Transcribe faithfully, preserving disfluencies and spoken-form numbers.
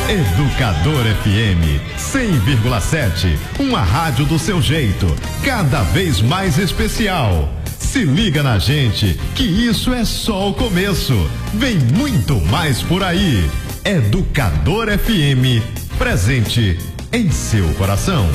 Educador F M cem vírgula sete, uma rádio do seu jeito, cada vez mais especial. Se liga na gente, que isso é só o começo. Vem muito mais por aí. Educador F M, presente em seu coração.